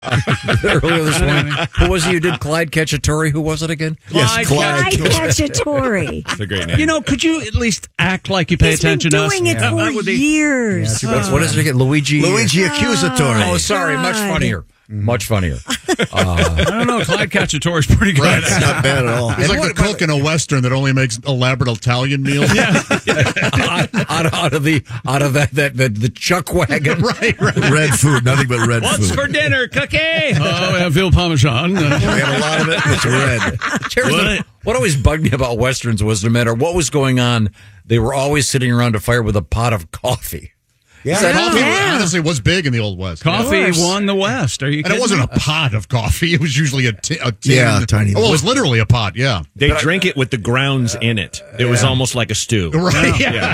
earlier this morning. Who was it you did? Clyde Cacciatore? Who was it again? Clyde Cacciatore. It's a great name. You know, could you at least act like you pay attention to us? He's been doing it for years. What is it again? Luigi Accusatore. Oh, sorry. Much funnier. Much funnier. I don't know. Clyde Cacciatore is pretty good. Right, not bad at all. He's like the cook in a Western that only makes elaborate Italian meals. out of the chuck wagon. right. Red food, nothing but red food. What's for dinner, Cookie? Oh, we have veal parmesan. We have a lot of it. It's red. What always bugged me about Westerns was no matter what was going on, they were always sitting around a fire with a pot of coffee. Coffee honestly was big in the Old West. Coffee won the West. Are you kidding? And it wasn't a pot of coffee. It was usually a tin. Yeah, tiny. Oh, it was literally a pot, yeah. They drink it with the grounds in it. It was almost like a stew. Right, yeah.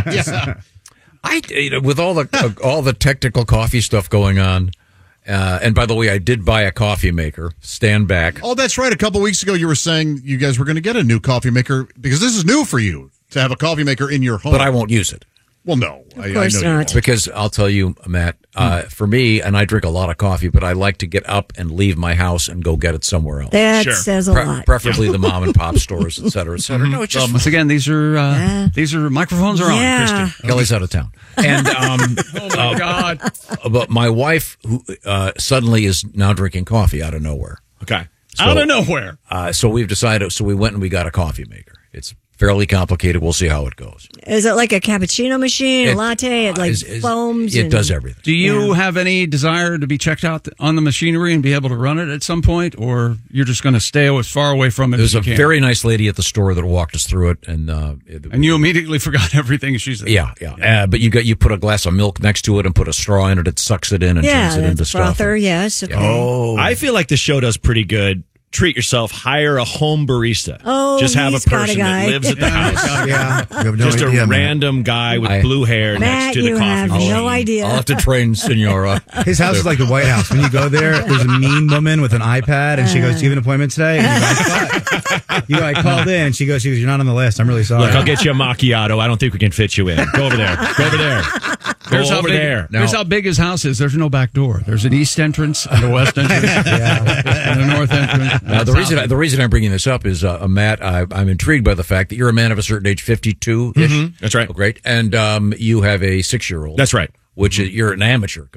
With all the technical coffee stuff going on, and by the way, I did buy a coffee maker. Stand back. Oh, that's right. A couple weeks ago, you were saying you guys were going to get a new coffee maker because this is new for you to have a coffee maker in your home. But I won't use it. Well, no. Of course I know not. Because I'll tell you, Matt, for me, and I drink a lot of coffee, but I like to get up and leave my house and go get it somewhere else. That says a lot. Preferably the mom and pop stores, et cetera, et cetera. No, it's just Once again, these are microphones are on, Christy. Kelly's out of town. And Oh my God! But my wife, who suddenly is now drinking coffee out of nowhere. Okay. Out of nowhere. So we've decided. So we went and we got a coffee maker. It's fairly complicated. We'll see how it goes. Is it like a cappuccino machine, a latte? It like foams? It does everything. Do you have any desire to be checked out on the machinery and be able to run it at some point, or you're just going to stay as far away from it There's as you a can? very nice lady at the store that walked us through it, and you immediately forgot everything she said. Yeah. But you put a glass of milk next to it and put a straw in it. It sucks it in and turns it into stuff. Frother, yes. Okay. Oh, I feel like the show does pretty good. Treat yourself. Hire a home barista. Oh, just have a he's got a person guy. that lives at the house. Yeah. You have no Just idea, a man. random guy with blue hair Matt, next to the you coffee have machine. no idea. I'll have to train Senora. His house is like the White House. When you go there's a mean woman with an iPad, and she goes, "Do you have an appointment today?" And you go, "I called in." And she goes, "You're not on the list. I'm really sorry." Look, I'll get you a macchiato. I don't think we can fit you in. Go over there. Go over there. Here's how over big, there. Here's how big his house is. There's no back door. There's an east entrance and a west entrance and a north entrance. The reason I'm bringing this up is, Matt, I'm intrigued by the fact that you're a man of a certain age, 52-ish. That's right. Oh, great. And you have a 6-year-old. That's right. Which you're an amateur.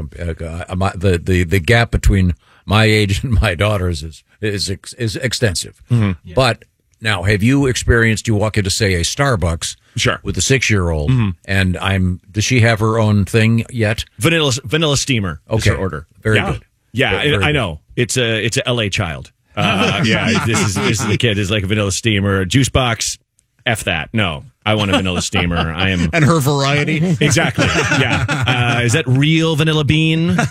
The gap between my age and my daughter's is extensive. Mm-hmm. But now, have you experienced? You walk into, say, a Starbucks, sure, with a 6-year-old, and does she have her own thing yet? Vanilla steamer. Okay, is her order. Very good. Yeah, very I know. It's a LA child. This is the kid is like a vanilla steamer, juice box. F that. No, I want a vanilla steamer. I am. And her variety. Exactly. Yeah. Is that real vanilla bean? No.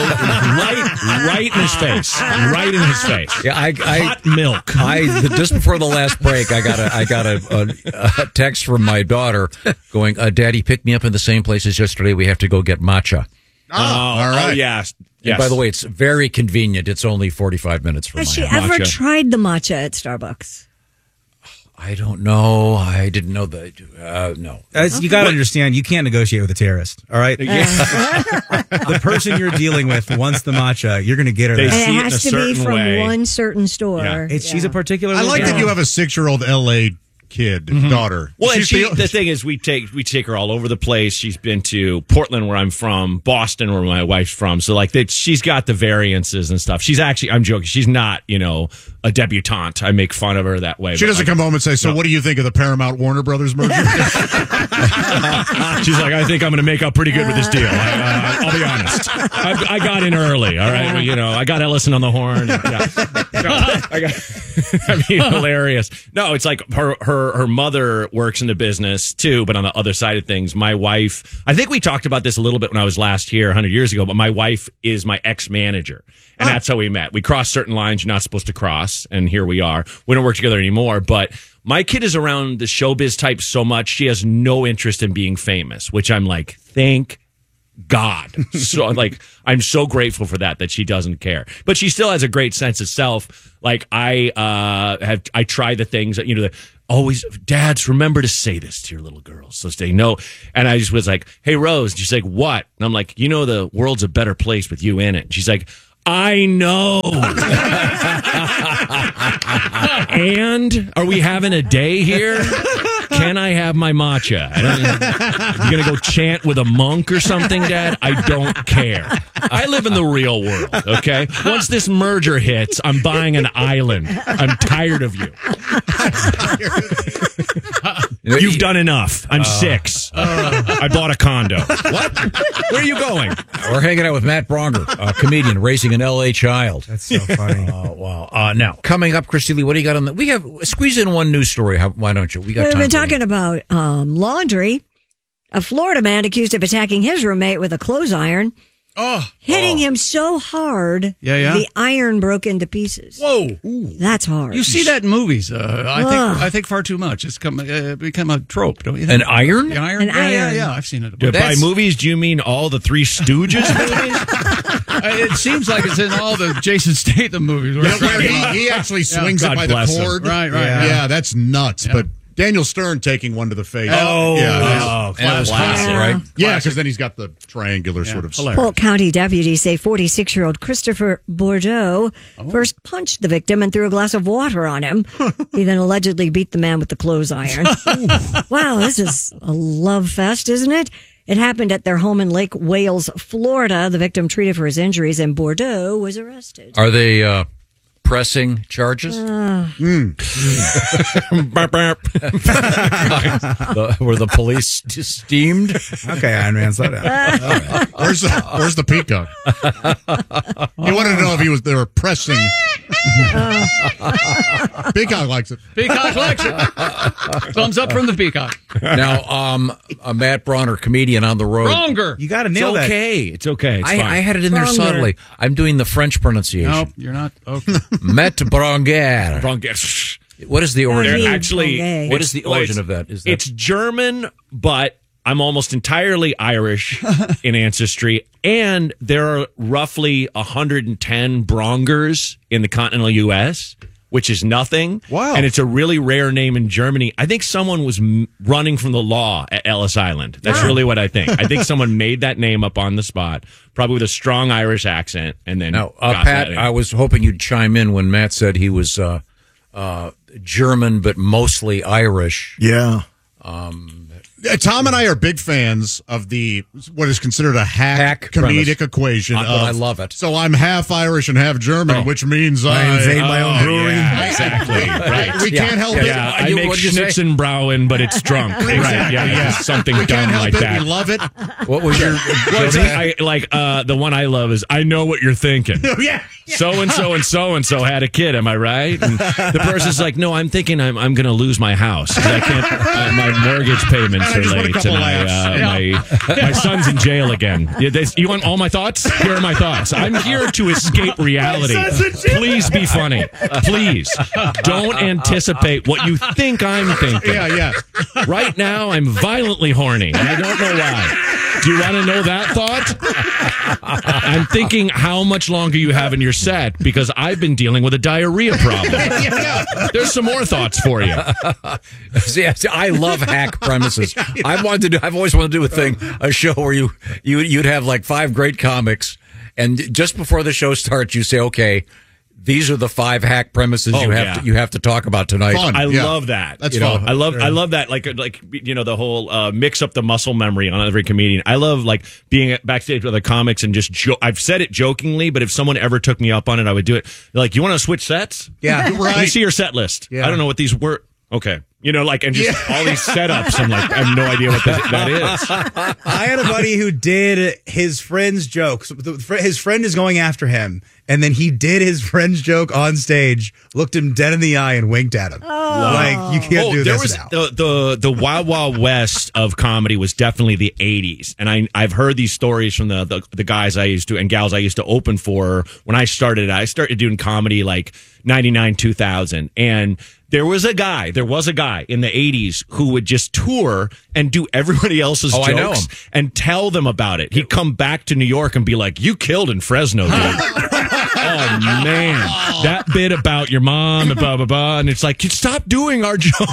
Right in his face. Right in his face. Yeah, hot milk. Just before the last break, I got a text from my daughter going, "Daddy, pick me up in the same place as yesterday. We have to go get matcha." All right. Oh, yes. And by the way, it's very convenient. It's only 45 minutes from my house. Has she ever tried the matcha at Starbucks? I don't know. I didn't know that. No. You got to understand, you can't negotiate with a terrorist, all right? The person you're dealing with wants the matcha. You're going to get her that. And it has to be from one certain store. Yeah. She's a particular... I like that you have a 6-year-old L.A. kid, daughter. Well, and the thing is, we take her all over the place. She's been to Portland, where I'm from, Boston, where my wife's from. So, like, she's got the variances and stuff. She's actually, I'm joking, she's not, a debutante. I make fun of her that way. She doesn't come home and say, "So, what do you think of the Paramount Warner Brothers merger?" She's like, "I think I'm going to make up pretty good with this deal. I'll be honest. I got in early. All right, I got Ellison on the horn. Hilarious. No, it's like her mother works in the business too, but on the other side of things, my wife. I think we talked about this a little bit when I was last here 100 years ago. But my wife is my ex-manager, and that's how we met. We crossed certain lines you're not supposed to cross. And here we are. We don't work together anymore, but my kid is around the showbiz type so much, she has no interest in being famous, which I'm like, thank God. So I'm so grateful for that she doesn't care. But she still has a great sense of self. Like I try the things that, always, dads, remember to say this to your little girls so they know. And I just was like, "Hey, Rose," and she's like, "What?" And I'm like, "The world's a better place with you in it." And she's like, I know. And are we having a day here? Can I have my matcha? You gonna go chant with a monk or something, Dad? I don't care. I live in the real world, okay? Once this merger hits, I'm buying an island. I'm tired of you. You've done enough. I'm 6. I bought a condo. What? Where are you going? We're hanging out with Matt Bronger, a comedian raising an LA child. That's so funny. Oh, wow. Now, coming up, Christy Lee, what do you got on the... We have... Squeeze in one news story. Why don't you? We got We've time been for talking about laundry. A Florida man accused of attacking his roommate with a clothes iron. Hitting him so hard, the iron broke into pieces. Whoa. That's hard. You see that in movies. I think far too much. It's become a trope, don't you think? An iron? The iron? An iron. Yeah, I've seen it. By movies, do you mean all the Three Stooges movies? It seems like it's in all the Jason Statham movies. Where he actually swings it God by the bless him. cord. Right. Yeah, that's nuts. But Daniel Stern taking one to the face. Classic, right? Yeah, because then he's got the triangular sort of. Polk County deputies say 46-year-old Christopher Bordeaux first punched the victim and threw a glass of water on him. He then allegedly beat the man with the clothes iron. Wow, this is a love fest, isn't it? It happened at their home in Lake Wales, Florida. The victim treated for his injuries, and Bordeaux was arrested. Are they pressing charges? Burp, burp. Were the police steamed? Okay, Iron Man, slow down. Where's the peacock? He wanted to know if they were pressing. Peacock likes it. Peacock likes it. Thumbs up from the peacock. Now, Matt Bronner, comedian on the road. Bronger. You got to nail that. It's okay. It's fine. I had it in there subtly. I'm doing the French pronunciation. Nope, you're not. Okay. Matt Bronger. What is the origin? They're actually, what is the origin of that? Is that? It's German, but I'm almost entirely Irish in ancestry, and there are roughly 110 Brongers in the continental U.S., which is nothing. Wow. And it's a really rare name in Germany. I think someone was running from the law at Ellis Island. That's really what I think. I think someone made that name up on the spot, probably with a strong Irish accent, and then Now, Pat, I was hoping you'd chime in when Matt said he was German, but mostly Irish. Yeah. Tom and I are big fans of what is considered a hack comedic equation. But I love it. So I'm half Irish and half German, which means I invade my own brewery. Yeah, exactly. Right. We can't help it. Yeah, I make Schnitzenbrauen, but it's drunk. Right? Yeah, something We dumb can't help like it. that. We love it. What was your... the one I love is I know what you're thinking. Yeah. So and so had a kid. Am I right? And the person's like, no, I'm thinking I'm going to lose my house. I can't. My mortgage payments are late, and my son's in jail again. You want all my thoughts? Here are my thoughts. I'm here to escape reality. Please be funny. Please don't anticipate what you think I'm thinking. Yeah. Right now, I'm violently horny, and I don't know why. Do you want to know that thought? I'm thinking how much longer you have in your set because I've been dealing with a diarrhea problem. There's some more thoughts for you. See, I love hack premises. I've always wanted to do a show where you'd have like 5 great comics, and just before the show starts, you say, okay, these are the 5 hack premises you have to talk about tonight. Fun. I love that. That's fun. I love that. Like the whole mix up the muscle memory on every comedian. I love like being backstage with the comics and just I've said it jokingly, but if someone ever took me up on it, I would do it. Like, you want to switch sets? Yeah. Let me see your set list. Yeah. I don't know what these were. Okay. And just all these setups. I'm like, I have no idea what that is. I had a buddy who did his friend's joke. So his friend is going after him, and then he did his friend's joke on stage, looked him dead in the eye, and winked at him. Like, you can't do this now. The Wild Wild West of comedy was definitely the 80s. And I've heard these stories from the guys I used to, and gals I used to open for when I started. I started doing comedy like 99, 2000. And there was a guy in the 80s who would just tour and do everybody else's jokes and tell them about it. He'd come back to New York and be like, you killed in Fresno, dude. Oh, man. That bit about your mom and blah, blah, blah. And it's like, stop doing our jokes.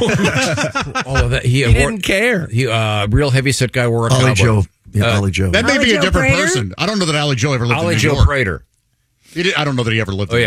All of that. He didn't care. Real heavyset guy wore a Ollie cowboy. Joe. Yeah, Ollie Joe. That may Ollie be a Joe different Prater? person. I don't know that Ollie Joe ever lived Ollie in New Joe York. Prater. I don't know that he ever lived in